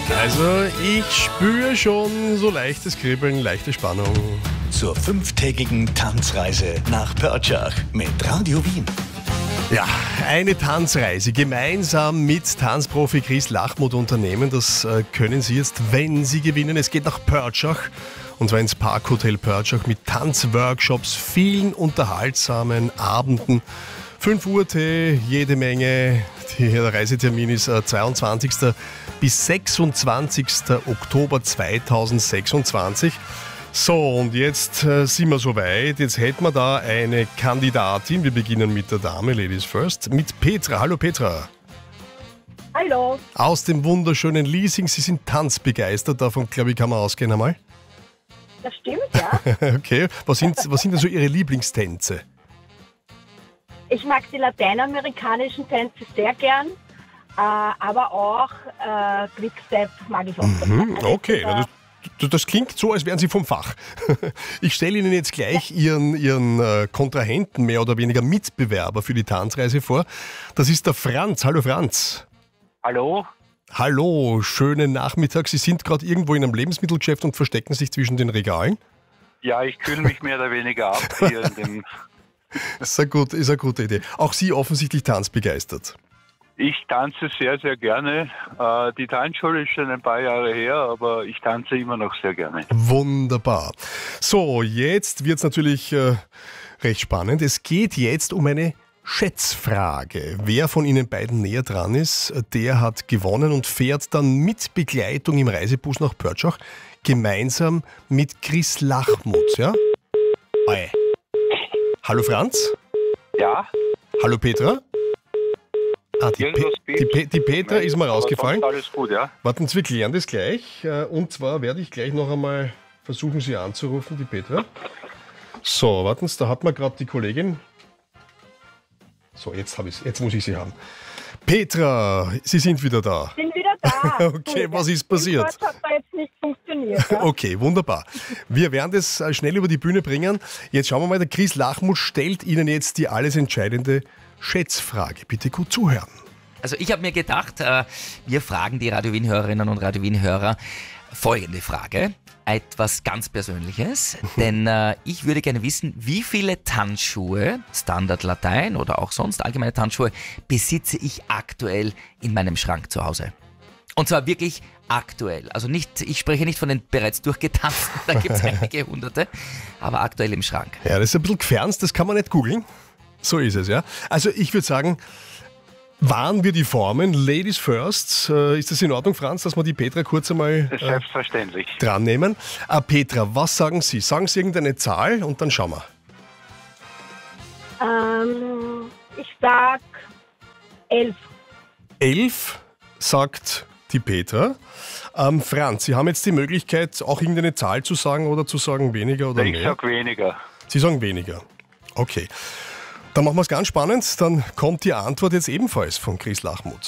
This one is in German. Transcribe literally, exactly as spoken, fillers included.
Also ich spüre schon so leichtes Kribbeln, leichte Spannung. Zur fünftägigen Tanzreise nach Pörtschach mit Radio Wien. Ja, eine Tanzreise gemeinsam mit Tanzprofi Chris Lachmuth unternehmen. Das äh, können Sie jetzt, wenn Sie gewinnen. Es geht nach Pörtschach und zwar ins Parkhotel Pörtschach mit Tanzworkshops, vielen unterhaltsamen Abenden. fünf Uhr Tee, jede Menge. Der Reisetermin ist äh, zweiundzwanzigsten bis sechsundzwanzigsten Oktober zweitausendsechsundzwanzig. So, und jetzt äh, sind wir soweit. Jetzt hätten wir da eine Kandidatin. Wir beginnen mit der Dame, Ladies First, mit Petra. Hallo Petra. Hallo. Aus dem wunderschönen Liesing. Sie sind tanzbegeistert, davon glaube ich kann man ausgehen einmal. Das stimmt, ja. Okay, was sind, was sind denn so Ihre Lieblingstänze? Ich mag die lateinamerikanischen Tänze sehr gern, äh, aber auch äh, Quickstep mag ich auch. Mhm, Also okay, da- das, das, das klingt so, als wären Sie vom Fach. Ich stelle Ihnen jetzt gleich Ihren, Ihren äh, Kontrahenten, mehr oder weniger Mitbewerber für die Tanzreise vor. Das ist der Franz. Hallo Franz. Hallo? Hallo, schönen Nachmittag. Sie sind gerade irgendwo in einem Lebensmittelgeschäft und verstecken sich zwischen den Regalen. Ja, ich kühle mich mehr oder weniger ab hier in dem. Das ist eine gute, ist eine gute Idee. Auch Sie offensichtlich tanzbegeistert. Ich tanze sehr, sehr gerne. Äh, die Tanzschule ist schon ein paar Jahre her, aber ich tanze immer noch sehr gerne. Wunderbar. So, jetzt wird es natürlich äh, recht spannend. Es geht jetzt um eine Schätzfrage. Wer von Ihnen beiden näher dran ist, der hat gewonnen und fährt dann mit Begleitung im Reisebus nach Pörtschach gemeinsam mit Chris Lachmuth. Ja? Oi. Hallo Franz. Ja, Hallo Petra. Ah, die, Pe irgendwas die, piept. Pe die Petra ist mal Aber rausgefallen. sonst alles gut, ja? Warten Sie, wir klären das gleich. Äh, Und zwar werde ich gleich noch einmal versuchen, Sie anzurufen, die Petra. So, warten Sie, da hat man gerade die Kollegin. So, jetzt, hab ich's. Jetzt muss ich Sie haben. Petra, Sie sind wieder da. bin wieder da. Okay, was ist passiert? Das hat da jetzt nicht funktioniert. Ja? Okay, wunderbar. Wir werden das äh, schnell über die Bühne bringen. Jetzt schauen wir mal, der Chris Lachmuth stellt Ihnen jetzt die alles entscheidende Schätzfrage. Bitte gut zuhören. Also ich habe mir gedacht, äh, wir fragen die Radio Wien-Hörerinnen und Radio Wien-Hörer folgende Frage. Etwas ganz Persönliches, denn äh, ich würde gerne wissen, wie viele Tanzschuhe, Standard Latein oder auch sonst allgemeine Tanzschuhe, besitze ich aktuell in meinem Schrank zu Hause? Und zwar wirklich aktuell. Also nicht, ich spreche nicht von den bereits durchgetanzten, da gibt es einige hunderte, aber aktuell im Schrank. Ja, das ist ein bisschen gefernst, das kann man nicht googeln. So ist es, ja. Also ich würde sagen, wahren wir die Formen. Ladies first. Äh, ist das in Ordnung, Franz, dass wir die Petra kurz einmal äh, Selbstverständlich. dran nehmen? Äh, Petra, was sagen Sie? Sagen Sie irgendeine Zahl und dann schauen wir. Ähm, ich sag elf. Elf, sagt die Petra. Ähm, Franz, Sie haben jetzt die Möglichkeit, auch irgendeine Zahl zu sagen oder zu sagen weniger oder Ich mehr. sag weniger. Sie sagen weniger. Okay. Dann machen wir es ganz spannend. Dann kommt die Antwort jetzt ebenfalls von Chris Lachmuth.